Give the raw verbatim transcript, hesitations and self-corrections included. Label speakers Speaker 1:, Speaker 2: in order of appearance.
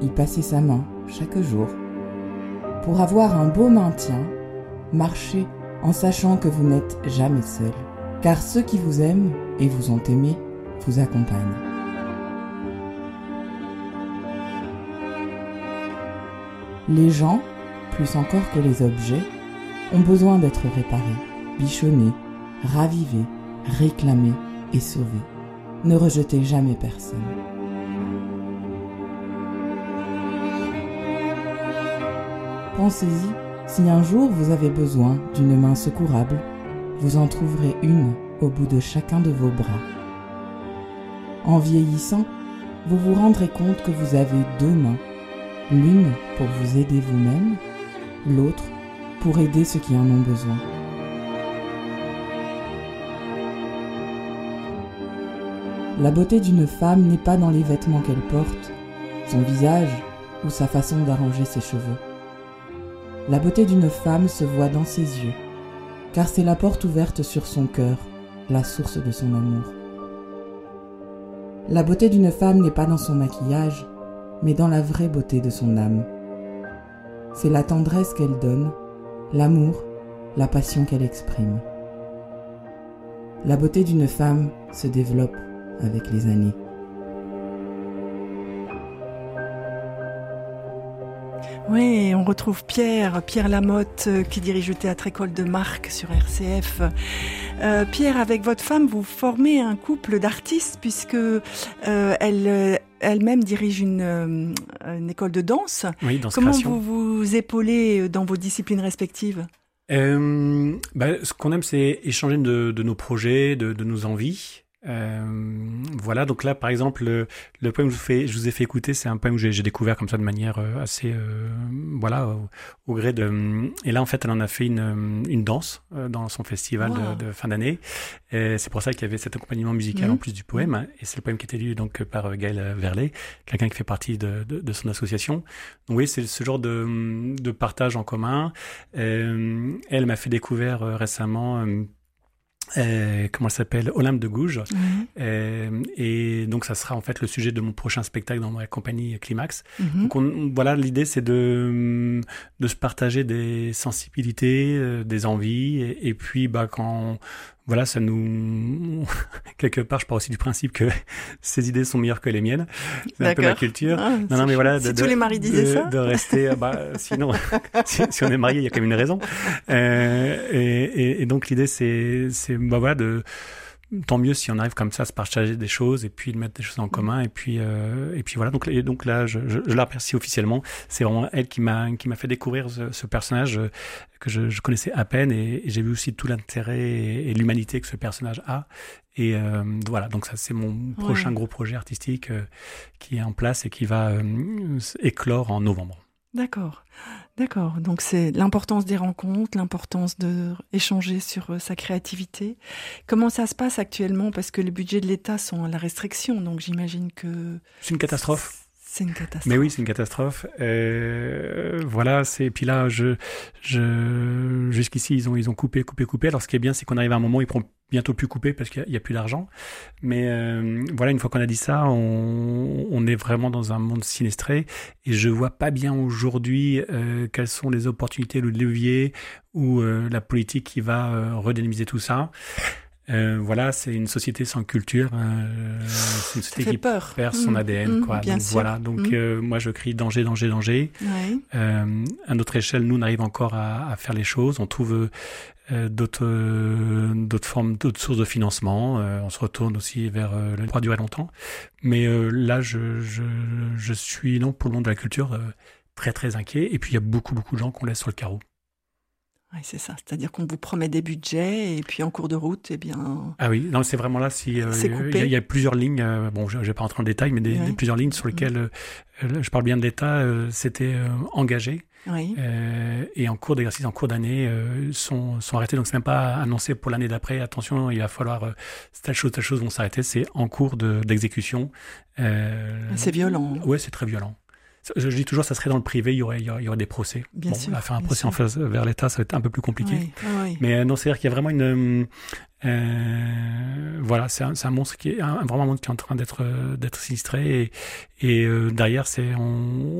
Speaker 1: y passer sa main chaque jour. Pour avoir un beau maintien, marchez en sachant que vous n'êtes jamais seul, car ceux qui vous aiment et vous ont aimé vous accompagnent. Les gens, plus encore que les objets, ont besoin d'être réparés, bichonnés, ravivés, réclamés et sauvés. Ne rejetez jamais personne. Pensez-y, si un jour vous avez besoin d'une main secourable, vous en trouverez une au bout de chacun de vos bras. En vieillissant, vous vous rendrez compte que vous avez deux mains, l'une pour vous aider vous-même, l'autre pour aider ceux qui en ont besoin. La beauté d'une femme n'est pas dans les vêtements qu'elle porte, son visage ou sa façon d'arranger ses cheveux. La beauté d'une femme se voit dans ses yeux, car c'est la porte ouverte sur son cœur, la source de son amour. La beauté d'une femme n'est pas dans son maquillage, mais dans la vraie beauté de son âme. C'est la tendresse qu'elle donne, l'amour, la passion qu'elle exprime. La beauté d'une femme se développe avec les années.
Speaker 2: Oui, on retrouve Pierre, Pierre Lamotte, euh, qui dirige le théâtre École de Marc sur R C F. Euh, Pierre, avec votre femme, vous formez un couple d'artistes puisque euh, elle, euh, elle-même dirige une, euh, une école de danse.
Speaker 3: Oui, danse
Speaker 2: Comment
Speaker 3: création.
Speaker 2: vous vous épaulez dans vos disciplines respectives ?
Speaker 3: Euh, bah, ce qu'on aime, c'est échanger de, de nos projets, de, de nos envies. Euh, voilà, donc là, par exemple, le, le poème que je vous, fais, je vous ai fait écouter, c'est un poème que j'ai, j'ai découvert comme ça de manière euh, assez, euh, voilà, au, au gré de. Et là, en fait, elle en a fait une, une danse euh, dans son festival wow. de, de fin d'année. Et c'est pour ça qu'il y avait cet accompagnement musical mmh. en plus du poème. Mmh. Et c'est le poème qui était lu donc par Gaël Verlet, quelqu'un qui fait partie de, de, de son association. Donc oui, c'est ce genre de, de partage en commun. Euh, elle m'a fait découvrir euh, récemment. Euh, Euh, comment elle s'appelle, Olympe de Gouges. Mmh. Euh, et donc ça sera en fait le sujet de mon prochain spectacle dans ma compagnie Climax. Mmh. Donc on, voilà, l'idée c'est de de se partager des sensibilités, euh, des envies, et, et puis bah quand voilà, ça nous quelque part, je pars aussi du principe que ces idées sont meilleures que les miennes. C'est D'accord. un peu ma culture.
Speaker 2: Ah,
Speaker 3: non, non, mais voilà,
Speaker 2: si
Speaker 3: de,
Speaker 2: tous les maris disaient
Speaker 3: de,
Speaker 2: ça,
Speaker 3: de rester. Bah, sinon, si, si on est marié, il y a quand même une raison. Euh, et, et, et donc l'idée, c'est, c'est bah voilà de. Tant mieux si on arrive comme ça à se partager des choses et puis de mettre des choses en commun et puis euh, et puis voilà donc et donc là je, je, je la remercie officiellement, c'est vraiment elle qui m'a qui m'a fait découvrir ce, ce personnage que je, je connaissais à peine et, et j'ai vu aussi tout l'intérêt et, et l'humanité que ce personnage a et euh, voilà donc ça c'est mon prochain ouais. gros projet artistique euh, qui est en place et qui va euh, éclore en novembre.
Speaker 2: D'accord, d'accord. Donc c'est l'importance des rencontres, l'importance de échanger sur sa créativité. Comment ça se passe actuellement ? Parce que les budgets de l'État sont à la restriction, donc j'imagine que...
Speaker 3: C'est une catastrophe.
Speaker 2: C'est une catastrophe.
Speaker 3: Mais oui, c'est une catastrophe. Euh, voilà, c'est puis là, je, je, jusqu'ici, ils ont, ils ont coupé, coupé, coupé. Alors, ce qui est bien, c'est qu'on arrive à un moment où ils pourront bientôt plus couper parce qu'il y a, il y a plus d'argent. Mais euh, voilà, une fois qu'on a dit ça, on, on est vraiment dans un monde sinistré et je vois pas bien aujourd'hui euh, quelles sont les opportunités, le levier ou euh, la politique qui va euh, redynamiser tout ça. Euh, voilà, c'est une société sans culture, euh, c'est une société qui
Speaker 2: peur.
Speaker 3: perd son
Speaker 2: mmh,
Speaker 3: A D N,
Speaker 2: mmh,
Speaker 3: quoi.
Speaker 2: Bien
Speaker 3: donc
Speaker 2: sûr.
Speaker 3: voilà, donc mmh. euh, moi je crie danger, danger, danger.
Speaker 2: Ouais.
Speaker 3: Euh, à notre échelle, nous on arrive encore à, à faire les choses. On trouve euh, d'autres, euh, d'autres formes, d'autres sources de financement. Euh, on se retourne aussi vers euh, le droit durer longtemps. Mais euh, là, je, je, je suis non pour le monde de la culture euh, très très inquiet. Et puis il y a beaucoup beaucoup de gens qu'on laisse sur le carreau.
Speaker 2: Oui, c'est ça. C'est-à-dire qu'on vous promet des budgets et puis en cours de route, eh bien...
Speaker 3: Ah oui, non, c'est vraiment là, si, euh,
Speaker 2: c'est coupé.
Speaker 3: Il y, y a plusieurs lignes, euh, bon, je ne vais pas rentrer en détail, mais des,
Speaker 2: oui.
Speaker 3: des, plusieurs lignes sur lesquelles, euh, je parle bien de l'État, euh, c'était euh, engagé.
Speaker 2: Oui.
Speaker 3: Euh, et en cours d'exercice, en cours d'année, euh, sont, sont arrêtés. Donc, c'est même pas annoncé pour l'année d'après. Attention, il va falloir, euh, telle chose, telle chose vont s'arrêter. C'est en cours de, d'exécution.
Speaker 2: Euh, c'est violent.
Speaker 3: Oui, c'est très violent. je dis toujours, ça serait dans le privé, il y aurait, il y aurait, il y aurait des procès.
Speaker 2: Bien
Speaker 3: bon,
Speaker 2: sûr,
Speaker 3: là, faire un
Speaker 2: bien
Speaker 3: procès
Speaker 2: sûr.
Speaker 3: en face vers l'État, ça va être un peu plus compliqué.
Speaker 2: Oui, oui, oui.
Speaker 3: Mais euh, non, c'est-à-dire qu'il y a vraiment une, euh, voilà, c'est un, c'est un monstre qui est un, vraiment un monstre qui est en train d'être, d'être sinistré et, et euh, derrière, c'est on